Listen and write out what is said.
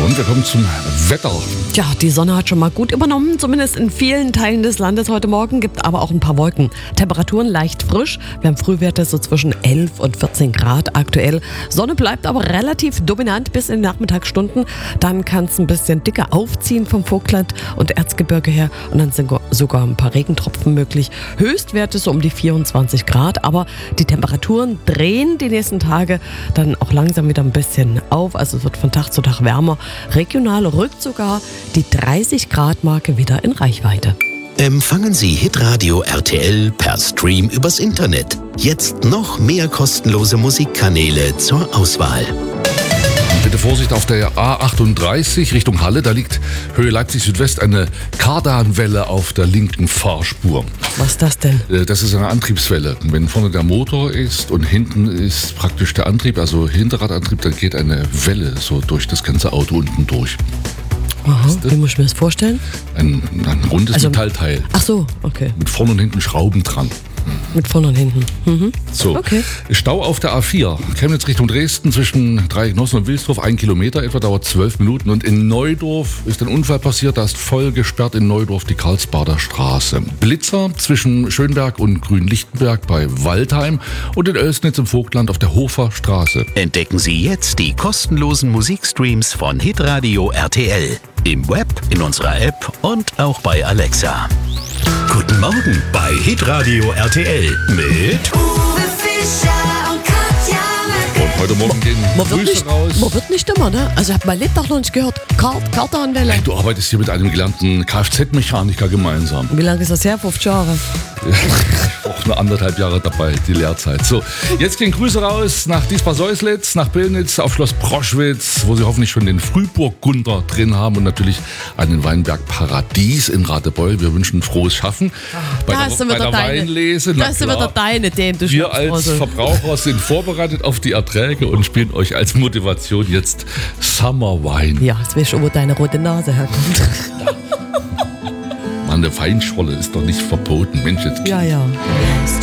Und wir kommen zum Wetter. Tja, die Sonne hat schon mal gut übernommen, zumindest in vielen Teilen des Landes heute Morgen, gibt aber auch ein paar Wolken. Temperaturen leicht frisch, wir haben Frühwerte so zwischen 11 und 14 Grad aktuell. Sonne bleibt aber relativ dominant bis in die Nachmittagsstunden. Dann kann es ein bisschen dicker aufziehen vom Vogtland und Erzgebirge her und dann sind sogar ein paar Regentropfen möglich. Höchstwerte so um die 24 Grad, aber die Temperaturen drehen die nächsten Tage dann auch langsam wieder ein bisschen auf. Also es wird von Tag zu Tag wärmer. Regional rückt sogar die 30-Grad-Marke wieder in Reichweite. Empfangen Sie Hitradio RTL per Stream übers Internet. Jetzt noch mehr kostenlose Musikkanäle zur Auswahl. Bitte Vorsicht auf der A38 Richtung Halle. Da liegt Höhe Leipzig Südwest eine Kardanwelle auf der linken Fahrspur. Was ist das denn? Das ist eine Antriebswelle. Wenn vorne der Motor ist und hinten ist praktisch der Antrieb, also Hinterradantrieb, dann geht eine Welle so durch das ganze Auto unten durch. Aha, wie muss ich mir das vorstellen? Ein rundes Metallteil. Ach so, okay. Mit vorne und hinten Schrauben dran. Mit vorne und hinten. Mhm. So, okay. Stau auf der A4, Chemnitz Richtung Dresden zwischen Dreiecknossen und Wilsdorf, 1 Kilometer etwa, dauert 12 Minuten. Und in Neudorf ist ein Unfall passiert, da ist voll gesperrt in Neudorf die Karlsbader Straße. Blitzer zwischen Schönberg und Grünlichtenberg bei Waldheim und in Oelsnitz im Vogtland auf der Hofer Straße. Entdecken Sie jetzt die kostenlosen Musikstreams von Hitradio RTL. Im Web, in unserer App und auch bei Alexa. Guten Morgen bei Hitradio RTL mit Uwe Fischer und Katja Und heute Morgen gehen Grüße raus. Man wird nicht immer, ne? Also ich habe mein Lied doch noch nicht gehört. Kardanwelle. Du arbeitest hier mit einem gelernten Kfz-Mechaniker gemeinsam. Wie lange ist das her? 50 Jahre. Auch nur 1,5 Jahre dabei, die Lehrzeit. So, jetzt gehen Grüße raus nach Diespar-Seuslitz, nach Pillnitz, auf Schloss Proschwitz, wo sie hoffentlich schon den Frühburgunder drin haben und natürlich einen Weinberg Paradies in Radebeul. Wir wünschen frohes Schaffen bei der Weinlese. Das ist wieder deine, den du Wir als Verbraucher sind vorbereitet auf die Erträge und spielen euch als Motivation jetzt Summer Wine. Ja, jetzt weißt du, wo deine rote Nase herkommt. Mann, eine Weinscholle ist doch nicht verboten. Mensch, jetzt Ja.